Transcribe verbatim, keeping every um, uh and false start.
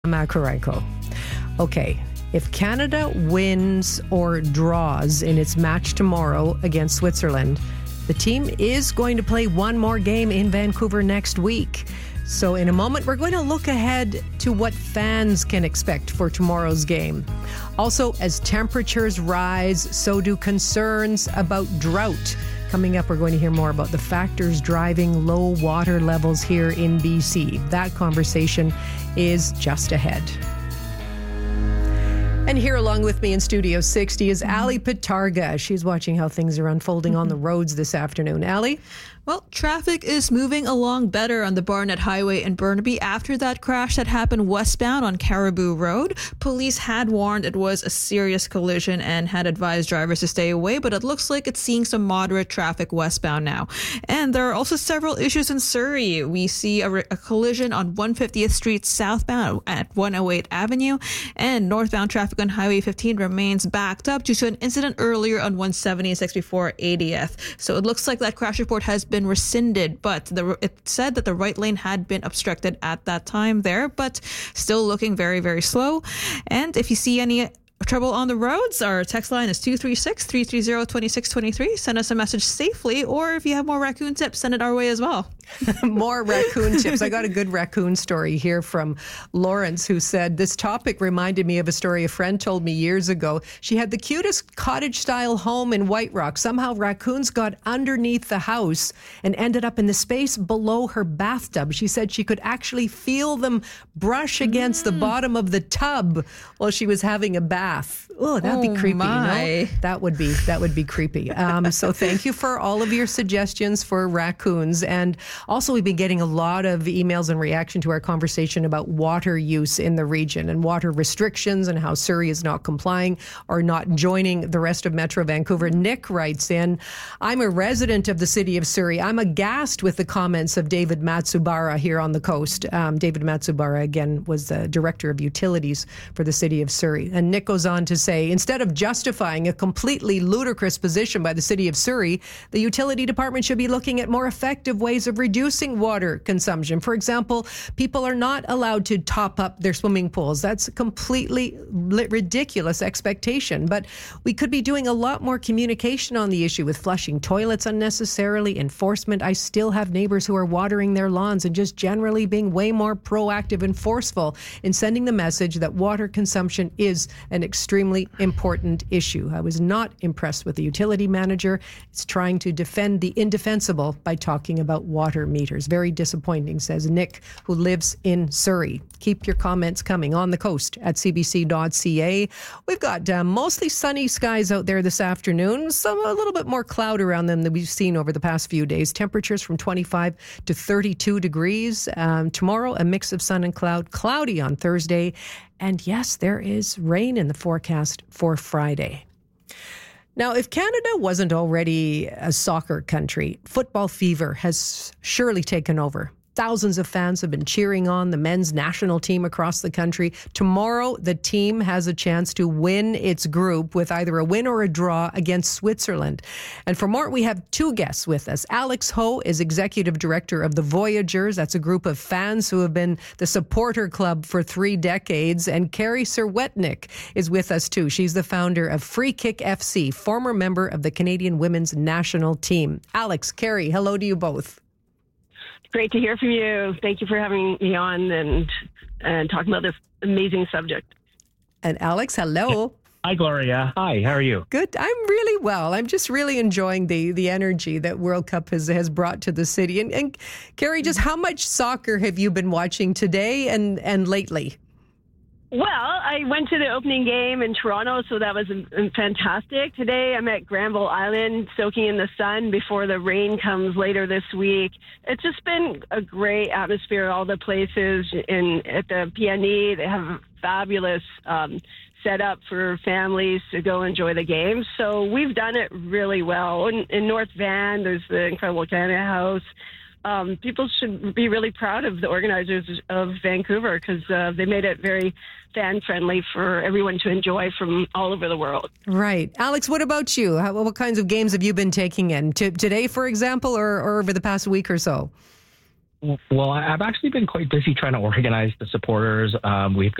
Makarenko. Okay, if Canada wins or draws in its match tomorrow against Switzerland, the team is going to play one more game in Vancouver next week. So in a moment, we're going to look ahead to what fans can expect for tomorrow's game. Also, as temperatures rise, so do concerns about drought. Coming up, we're going to hear more about the factors driving low water levels here in B C. That conversation is just ahead. And here along with me in Studio sixty is Ali Pitarga. She's watching how things are unfolding on the roads this afternoon. Ali? Well, traffic is moving along better on the Barnett Highway in Burnaby after that crash that happened westbound on Caribou Road. Police had warned it was a serious collision and had advised drivers to stay away, but it looks like it's seeing some moderate traffic westbound now. And there are also several issues in Surrey. We see a, re- a collision on one hundred fiftieth Street southbound at one oh eight Avenue, and northbound traffic on Highway fifteen remains backed up due to an incident earlier on one seventy-six before eightieth. So it looks like that crash report has been rescinded, but the, it said that the right lane had been obstructed at that time there, but still looking very, very slow. And if you see any trouble on the roads, our text line is two three six, three three zero, two six two three. Send us a message safely, or if you have more raccoon tips, send it our way as well. More raccoon tips. I got a good raccoon story here from Lawrence, who said, this topic reminded me of a story a friend told me years ago. She had the cutest cottage-style home in White Rock. Somehow raccoons got underneath the house and ended up in the space below her bathtub. She said she could actually feel them brush against mm. the bottom of the tub while she was having a bath. Oh, that'd oh be creepy. My. You know? That would be that would be creepy. Um, so thank you for all of your suggestions for raccoons. And also, we've been getting a lot of emails in reaction to our conversation about water use in the region and water restrictions and how Surrey is not complying or not joining the rest of Metro Vancouver. Nick writes in, I'm a resident of the city of Surrey. I'm aghast with the comments of David Matsubara here on the coast. Um, David Matsubara, again, was the director of utilities for the city of Surrey. And Nick goes on to say, instead of justifying a completely ludicrous position by the city of Surrey, the utility department should be looking at more effective ways of reducing water consumption. For example, people are not allowed to top up their swimming pools. That's a completely ridiculous expectation. But we could be doing a lot more communication on the issue with flushing toilets unnecessarily, enforcement. I still have neighbors who are watering their lawns and just generally being way more proactive and forceful in sending the message that water consumption is an extremely important issue. I was not impressed with the utility manager. It's trying to defend the indefensible by talking about water meters. Very disappointing, says Nick, who lives in Surrey. Keep your comments coming on the coast at c b c dot c a. We've got uh, mostly sunny skies out there this afternoon. Some a little bit more cloud around them than we've seen over the past few days. Temperatures from twenty-five to thirty-two degrees. Um, tomorrow, a mix of sun and cloud. Cloudy on Thursday. And yes, there is rain in the forecast for Friday. Now, if Canada wasn't already a soccer country, football fever has surely taken over. Thousands of fans have been cheering on the men's national team across the country. Tomorrow, the team has a chance to win its group with either a win or a draw against Switzerland. And for more, we have two guests with us. Alex Ho is executive director of the Voyagers. That's a group of fans who have been the supporter club for three decades. And Carrie Serwetnik is with us too. She's the founder of Free Kick F C, former member of the Canadian women's national team. Alex, Carrie, hello to you both. Great to hear from you. Thank you for having me on and and talking about this amazing subject. And Alex, hello. Hi, Gloria. Hi, how are you? Good. I'm really well. I'm just really enjoying the the energy that World Cup has, has brought to the city. And, and Carrie, just how much soccer have you been watching today and, and lately? Well, I went to the opening game in Toronto, so that was fantastic. Today I'm at Granville Island soaking in the sun before the rain comes later this week. It's just been a great atmosphere at all the places. In at the P N E, they have a fabulous um, setup for families to go enjoy the game. So we've done it really well. In, in North Van, there's the incredible Canada House. Um, people should be really proud of the organizers of Vancouver because uh, they made it very fan-friendly for everyone to enjoy from all over the world. Right. Alex, what about you? How, what kinds of games have you been taking in? T- today, for example, or, or over the past week or so? Well, I- I've actually been quite busy trying to organize the supporters. Um, we've